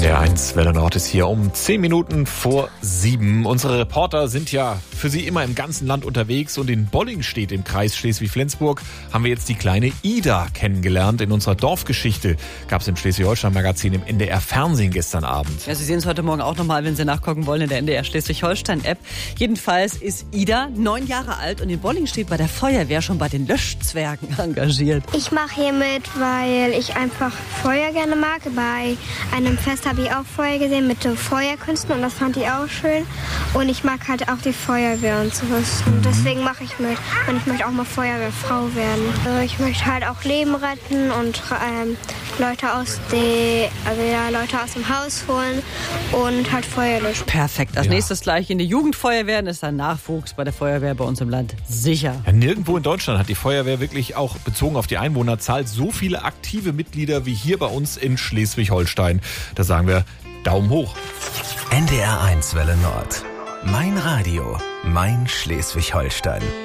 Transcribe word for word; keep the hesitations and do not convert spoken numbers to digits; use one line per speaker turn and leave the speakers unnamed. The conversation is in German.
D R eins Welle Nord ist hier um zehn Minuten vor sieben. Unsere Reporter sind ja für Sie immer im ganzen Land unterwegs und in Bollingstedt im Kreis Schleswig-Flensburg haben wir jetzt die kleine Ida kennengelernt. In unserer Dorfgeschichte gab es im Schleswig-Holstein-Magazin im N D R-Fernsehen gestern Abend.
Ja, Sie sehen es heute Morgen auch nochmal, wenn Sie nachgucken wollen, in der N D R Schleswig-Holstein-App. Jedenfalls ist Ida neun Jahre alt und in Bollingstedt bei der Feuerwehr schon bei den Löschzwergen engagiert.
Ich mache hier mit, weil ich einfach Feuer gerne mag. Bei einem Fest habe ich auch Feuer gesehen mit den Feuerkünsten und das fand ich auch schön. Und ich mag halt auch die Feuerwehr und sowas. Und deswegen mache ich mit. Und ich möchte auch mal Feuerwehrfrau werden. Also ich möchte halt auch Leben retten und ähm, Leute aus die, also ja, Leute aus dem Haus holen und halt Feuer löschen.
Perfekt. Als
Ja.
nächstes gleich in die Jugendfeuerwehr. Ist ein Nachwuchs bei der Feuerwehr bei uns im Land sicher.
Ja, nirgendwo in Deutschland hat die Feuerwehr wirklich auch bezogen auf die Einwohnerzahl so viele aktive Mitglieder wie hier bei uns in Schleswig-Holstein. Da sagen wir Daumen hoch.
N D R eins Welle Nord. Mein Radio, mein Schleswig-Holstein.